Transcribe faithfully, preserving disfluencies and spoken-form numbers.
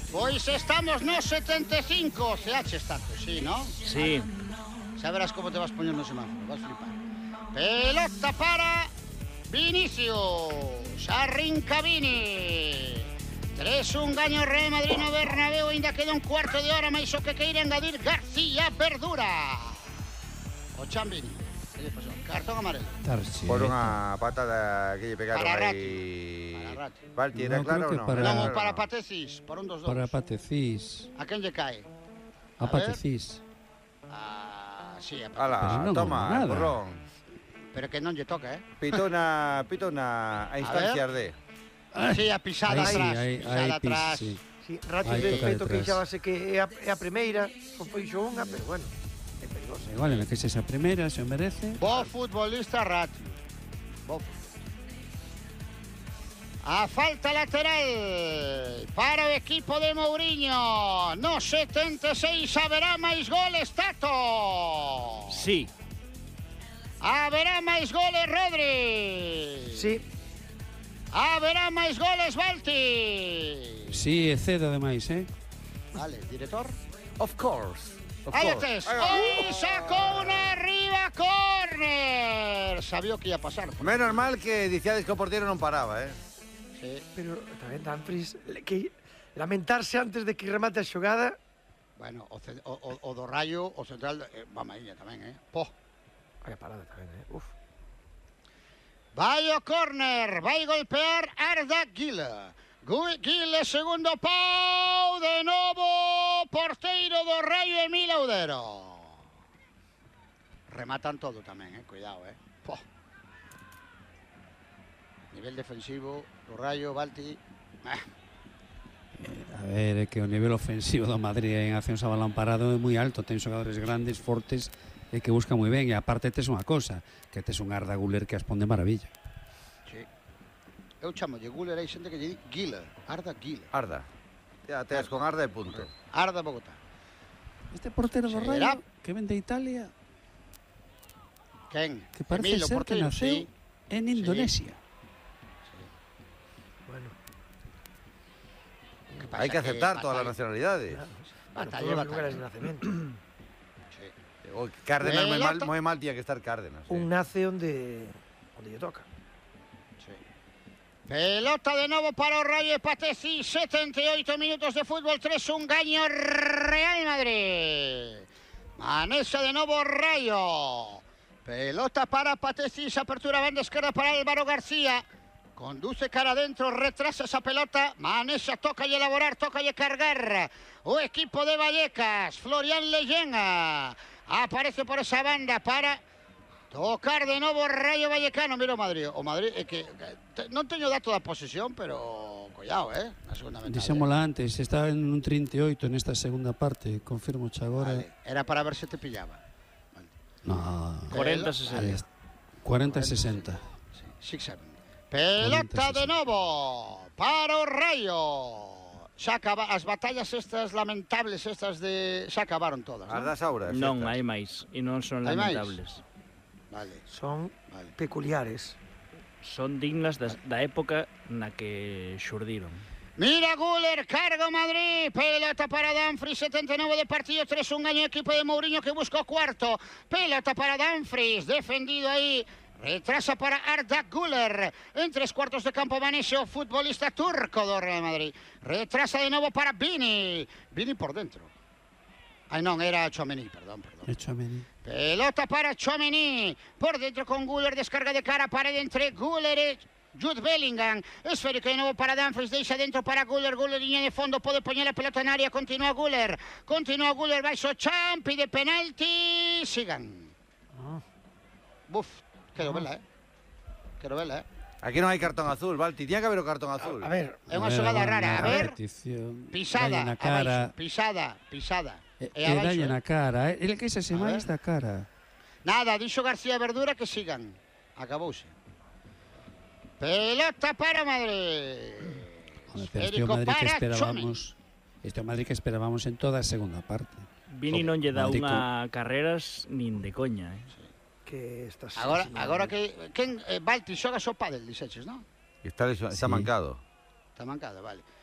Pois estamos no setenta e cinco, C H está, sí, ¿no? Sí. Xa verás como te vas poñendo no semáforo, vas flipar. Pelota para Vinicius, arrinca Vini. tres un gaño Real Madrid no Bernabéu, ainda queda un cuarto de hora, máis o que queira engadir García Verdura. O Chambini, que lle pasou? Cartón amarelo. Por unha patada que lle pegaron aí. Para Rati. Valti, era claro ou non? Para... Non, para Patecis, por un dos dos. Para Patecis. A quen lle cae? A, a Patecis. Ah, sí, a Patecis. Ala, no toma, borrón. Pero que non lle toca, eh? Pitona, pitona a instancias de... Sí, a pisada ahí atrás, sí, ahí, pisada ahí atrás. Sí, sí Rati de feito que xa base que é a, é a primeira, con poixo unha, pero bueno, é perigoso. Igual, en que se esa primeira, se merece. Bo futbolista Rati. Bo futbolista. A falta lateral para o equipo de Mourinho. No setenta e seis haberá máis goles, Tato. Sí. Haberá máis goles, Rodri. Sí. Haberá máis goles, Balti. Sí, excede ademais, eh? Vale, director. Of course. Of Aí course. tes. Oi, sacou unha arriba, córner. Sabía o que ia pasar. Menos mal que dicíades que o portero non paraba, eh? Sí. Pero tamén Dumfries, que lamentarse antes de que remate a xogada. Bueno, o, o, o do Rayo, o central, eh, va maíña tamén, eh? Po. Vaya parada tamén, eh? Uf. Vai o córner, vai golpear Arda Güler. Güler, segundo pau, de novo, porteiro do Rayo Emil Audero. Rematan todo tamén, eh? Cuidado, eh? Po. Nivel defensivo do Rayo, Balti. Ah. A ver, é que o nivel ofensivo do Madrid en accións a balón parado é moi alto. Ten xogadores grandes, fortes, e que busca moi ben. E aparte tes unha cosa, que tes un Arda Güler que asponde maravilla. Sí. Eu chamolle Güler, hai xente que lle di Güler. Arda Güler. Arda. Ya te das con Arda e punto. Arda Bogotá. Este portero do Rayo, que ven de Italia, quen? Que parece Emilio, ser portero, que naceu sí. en Indonesia. Sí. Bueno. Hai que aceptar que todas as nacionalidades. Bueno, todos os lugares de nacemento. Sí. O Cárdenas moi mal, moi mal tía que estar Cárdenas. Un nace onde onde lle toca. Sí. Pelota de novo para o Rayo Patecis, setenta e oito minutos de fútbol, tres un gaño Real Madrid. Manexa de novo Rayo. Pelota para Patecis, apertura banda esquerda para Álvaro García. Conduce cara adentro, retrasa esa pelota. Manexa, toca y elaborar, toca y cargar. O equipo de Vallecas, Florian Leyenga. Aparece por esa banda para tocar de novo Rayo Vallecano. Mira o Madrid, o Madrid é que non teño dato da posesión, pero cuidado, eh, na segunda metade. Dixémola antes, está en un trinta e oito nesta segunda parte, confirmo xa agora. Vale. Era para ver se te pillaba. Vale. No, cuarenta sesenta. cuarenta sesenta. Sí, six seven. Pelota de novo para o Rayo. Xa acaba as batallas estas lamentables, estas de xa acabaron todas, As non? das auras. Non, hai máis, e non son Hai máis? lamentables. Vale. Son Vale. peculiares. Son dignas da, da época na que xurdiron. Mira Güler, carga o Madrid, pelota para Dumfries, setenta e nove de partido, tres un gaño equipo de Mourinho que busca o cuarto, pelota para Dumfries, defendido aí, retrasa para Arda Güler, en tres cuartos de campo Manexe, o futbolista turco do Real Madrid, retrasa de novo para Vini, Vini por dentro, ai non, era Tchouaméni, perdón, perdón. Tchouaméni. Pelota para Tchouaméni, por dentro con Güler, descarga de cara, pared entre Güler e Jude Bellingham, esférico de novo para Dumfries, deixa dentro para Güler, Güler liña de fondo, pode poñer a pelota en área, continúa Güler, continúa Güler, baixo champ, pide penalti, sigan. Ah. Buf, quero vela, eh. Quero vela, eh. Aquí non hai cartón azul, Valti, tiña que haber o cartón azul. A ver, É unha xogada rara, a ver. Repetición. Pisada, Dalle na cara. abaixo, pisada, pisada. E, E e abaixo, dalle eh. na cara, eh. Ele que se se A máis ver. da cara. Nada, dixo García Verdura que sigan. Acabouse. Pelota para Madrid. Joder, pero este é o Esférico Madrid que para esperábamos. Este é o Madrid que esperábamos en toda a segunda parte. Vini non lle dá Madrid unha carreras nin de coña, eh. que estás... Agora, agora que... Quen, eh, Balti, xoga só pádel, dixeches, non? Está, está Sí. mancado. Está mancado, vale.